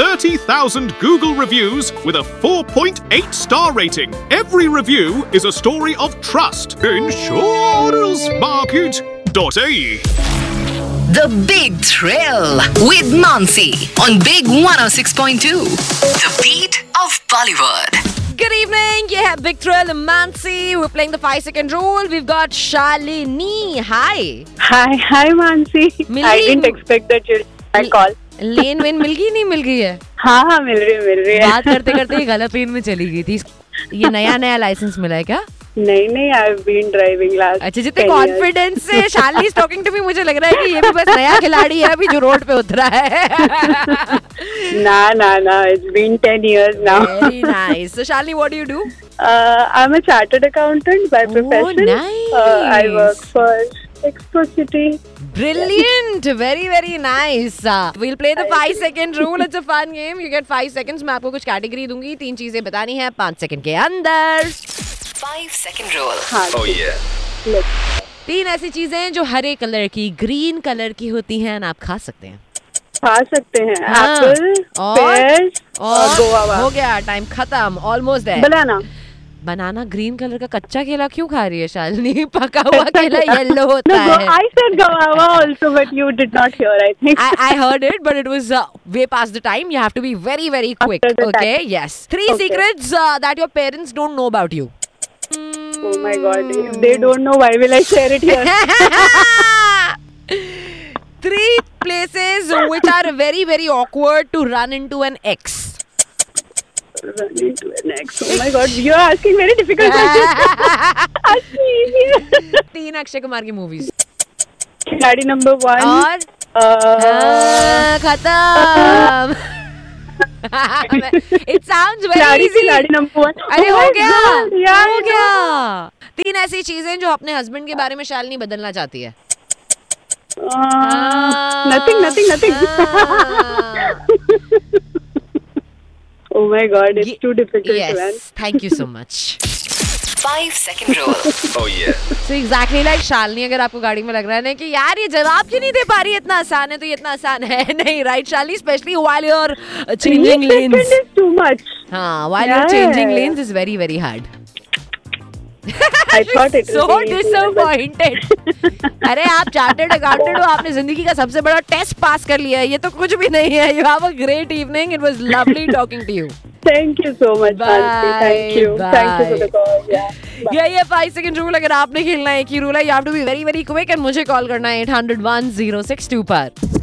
30,000 Google reviews with a 4.8 star rating. Every review is a story of trust. Insurancemarket.ae. The Big Thrill with Mansi on Big 106.2. The beat of Bollywood. Good evening. ये है Big Thrill Mansi. We're playing the 5-second rule. We've got Shalini. Hi. Hi, Mansi. I didn't expect that you'll call. Lane when मिल गई नहीं मिल गई है? हाँ मिल रही है. बात करते करते ही गलत लेन में चली गई थी. ये नया लाइसेंस मिला है क्या? नहीं, I've been driving last. अच्छा, जितने कॉन्फिडेंस से Shalini is talking to me, मुझे लग रहा है कि ये भी बस नया खिलाड़ी है अभी जो रोड पे उतरा है. ना, it's been 10 years now. Very nice. So Shalini, what do you do? I'm a chartered accountant by profession. Nice. I work for Expo City. Brilliant. Very, very nice. We'll play the 5-second rule. It's a fun game. You get 5 seconds. मैं आपको कुछ category दूंगी. 3 चीजें बतानी है 5 second के अंदर. 5-second rule. Oh yeah. 3 ऐसी चीजें जो हरे कलर की, ग्रीन कलर की होती हैं, आप खा सकते हैं. खा सकते हैं. हाँ. एप्पल, पेयर और गुआवा. हो गया, टाइम खत्म. Almost there. Banana green colour का कच्चा केला क्यों खा रही है शालिनी? पका हुआ केला येलो होता है. I said guava also, but you did not hear, I think. I heard it, but it was way past the time. You have to be very, very quick. Okay, yes. 3 secrets that your parents don't know about you. Oh my God! If they don't know, why will I share it here? 3 places which are very, very awkward to run into an ex. Run into an ex. Oh my God! You are asking very difficult questions. Ask 3 Akshay Kumar की movies. खिलाड़ी number 1 और खत्म. It sounds very easy. खिलाड़ी number 1. अरे हो गया. 3 ऐसी चीजें जो अपने हस्बैंड के बारे में शालिनी बदलना चाहती है. Nothing. Oh my God, it's too difficult. Yes, man. thank you so much. 5-second rule. Oh yeah. So exactly like Shalini, अगर आपको गाड़ी में लग रहा है ना कि यार ये जवाब क्यों नहीं दे पा रही, इतना आसान है, तो ये इतना आसान है नहीं, right Shalini? Especially while you're changing lanes. This is too much. हाँ, while you're changing lanes is very, very hard. I thought it so would be disappointed. अरे आप चार्टर्ड अकाउंटेंट हो, आपने जिंदगी का सबसे बड़ा टेस्ट पास कर लिया है, ये तो कुछ भी नहीं है. You have a great evening. It was lovely talking to you. Thank you so much, Mansi. Thank you for the call. ये 5-second rule अगर आपने खेलना है, एक ही रूल है, you have to be very, very quick and मुझे call करना है 800-1062 पर.